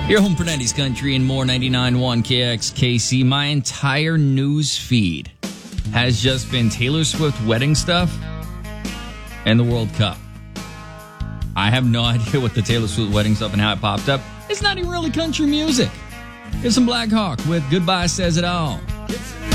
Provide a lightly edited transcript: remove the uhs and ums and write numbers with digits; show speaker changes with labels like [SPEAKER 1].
[SPEAKER 1] Your home for 90s country and more, 99.1 KXKC. My entire news feed has just been Taylor Swift wedding stuff and the World Cup. I have no idea what the Taylor Swift wedding stuff and how it popped up. It's not even really country music. Here's some Black Hawk with Goodbye Says It All.
[SPEAKER 2] It's